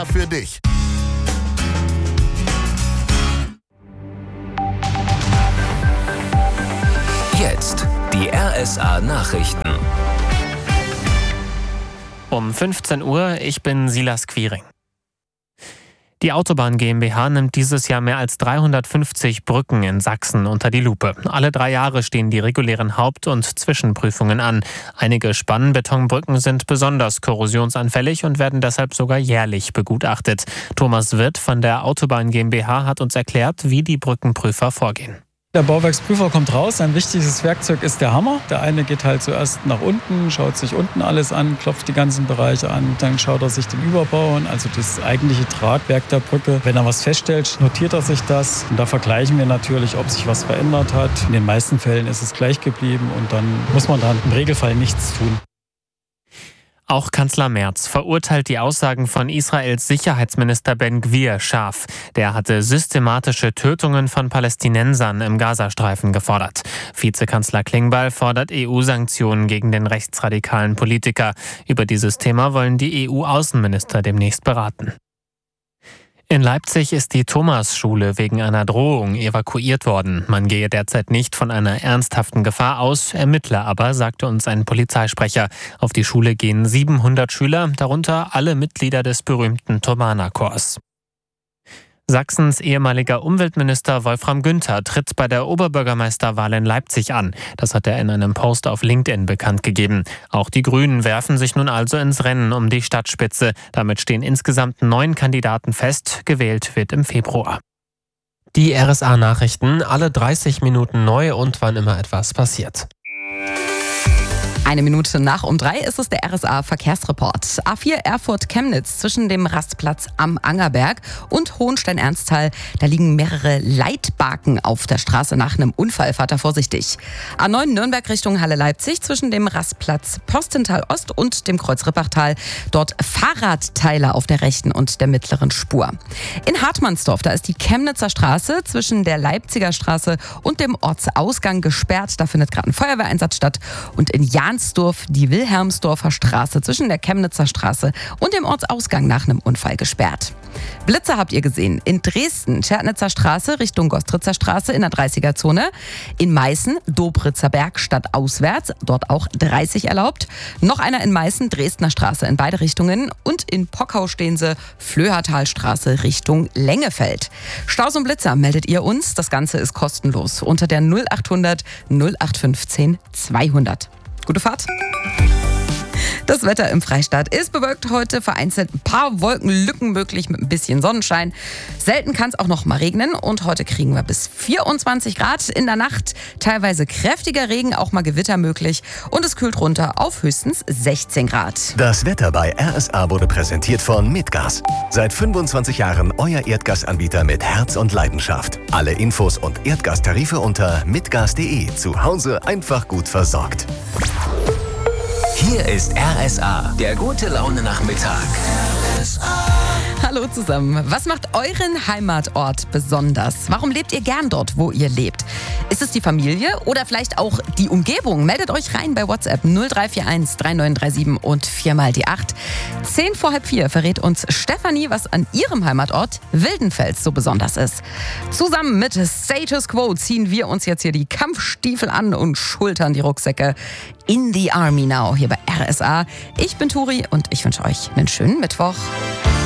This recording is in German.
RSA für dich. Jetzt die RSA Nachrichten. Um 15 Uhr, ich bin Silas Quiring. Die Autobahn GmbH nimmt dieses Jahr mehr als 350 Brücken in Sachsen unter die Lupe. Alle 3 Jahre stehen die regulären Haupt- und Zwischenprüfungen an. Einige Spannbetonbrücken sind besonders korrosionsanfällig und werden deshalb sogar jährlich begutachtet. Thomas Wirth von der Autobahn GmbH hat uns erklärt, wie die Brückenprüfer vorgehen. Der Bauwerksprüfer kommt raus. Ein wichtiges Werkzeug ist der Hammer. Der eine geht halt zuerst nach unten, schaut sich unten alles an, klopft die ganzen Bereiche an. Dann schaut er sich den Überbau an, also das eigentliche Tragwerk der Brücke. Wenn er was feststellt, notiert er sich das. Und da vergleichen wir natürlich, ob sich was verändert hat. In den meisten Fällen ist es gleich geblieben und dann muss man dann im Regelfall nichts tun. Auch Kanzler Merz verurteilt die Aussagen von Israels Sicherheitsminister Ben-Gvir scharf. Der hatte systematische Tötungen von Palästinensern im Gazastreifen gefordert. Vizekanzler Klingbeil fordert EU-Sanktionen gegen den rechtsradikalen Politiker. Über dieses Thema wollen die EU-Außenminister demnächst beraten. In Leipzig ist die Thomas-Schule wegen einer Drohung evakuiert worden. Man gehe derzeit nicht von einer ernsthaften Gefahr aus, ermittle aber, sagte uns ein Polizeisprecher. Auf die Schule gehen 700 Schüler, darunter alle Mitglieder des berühmten Thomanerchors. Sachsens ehemaliger Umweltminister Wolfram Günther tritt bei der Oberbürgermeisterwahl in Leipzig an. Das hat er in einem Post auf LinkedIn bekannt gegeben. Auch die Grünen werfen sich nun also ins Rennen um die Stadtspitze. Damit stehen insgesamt 9 Kandidaten fest. Gewählt wird im Februar. Die RSA-Nachrichten, alle 30 Minuten neu und wann immer etwas passiert. 1 Minute nach um 3 ist es der RSA-Verkehrsreport. A4 Erfurt-Chemnitz zwischen dem Rastplatz am Angerberg und Hohenstein-Ernsthal. Da liegen mehrere Leitbaken auf der Straße nach einem Unfall. Fahrt da vorsichtig. A9 Nürnberg Richtung Halle-Leipzig zwischen dem Rastplatz Postental-Ost und dem Kreuz Rippachtal. Dort Fahrradteile auf der rechten und der mittleren Spur. In Hartmannsdorf, da ist die Chemnitzer Straße zwischen der Leipziger Straße und dem Ortsausgang gesperrt. Da findet gerade ein Feuerwehreinsatz statt. Und in Jahnsdorf die Wilhelmsdorfer Straße zwischen der Chemnitzer Straße und dem Ortsausgang nach einem Unfall gesperrt. Blitze habt ihr gesehen. In Dresden, Schärtnitzer Straße Richtung Gostritzer Straße in der 30er-Zone. In Meißen, Dobritzer Berg stadtauswärts, dort auch 30 erlaubt. Noch einer in Meißen, Dresdner Straße in beide Richtungen. Und in Pockau stehen sie, Flöhertalstraße Richtung Lengefeld. Staus und Blitzer meldet ihr uns. Das Ganze ist kostenlos unter der 0800 0815 200. Gute Fahrt. Das Wetter im Freistaat ist bewölkt heute, vereinzelt ein paar Wolkenlücken möglich mit ein bisschen Sonnenschein. Selten kann es auch noch mal regnen und heute kriegen wir bis 24 Grad. In der Nacht teilweise kräftiger Regen, auch mal Gewitter möglich und es kühlt runter auf höchstens 16 Grad. Das Wetter bei RSA wurde präsentiert von Mitgas. Seit 25 Jahren euer Erdgasanbieter mit Herz und Leidenschaft. Alle Infos und Erdgastarife unter mitgas.de. Zu Hause einfach gut versorgt. Hier ist RSA, der gute Laune-Nachmittag. Hallo zusammen. Was macht euren Heimatort besonders? Warum lebt ihr gern dort, wo ihr lebt? Ist es die Familie oder vielleicht auch die Umgebung? Meldet euch rein bei WhatsApp 0341 3937 und 4 mal die 8. 10 vor halb 4 verrät uns Stefanie, was an ihrem Heimatort Wildenfels so besonders ist. Zusammen mit Status Quo ziehen wir uns jetzt hier die Kampfstiefel an und schultern die Rucksäcke in the Army now hier bei RSA. Ich bin Turi und ich wünsche euch einen schönen Mittwoch.